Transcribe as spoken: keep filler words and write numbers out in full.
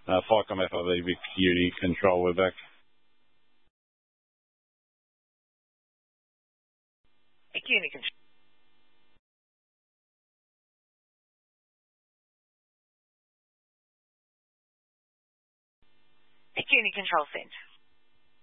Uh, FICOM F I V, Vic Beauty, Control, we're back. Uni Control. Uni Control Centre.